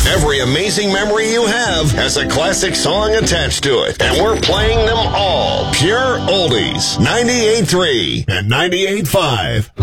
Every amazing memory you have has a classic song attached to it, and we're playing them all. Pure oldies. 98.3 and 98.5.